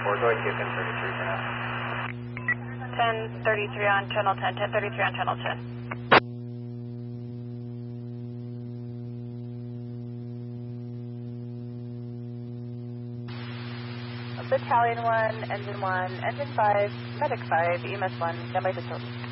Joy 2, 1033 for now. 1033 on channel 10, 1033 on channel 10. Battalion 1, Engine 5, Medic 5, EMS 1, standby facility.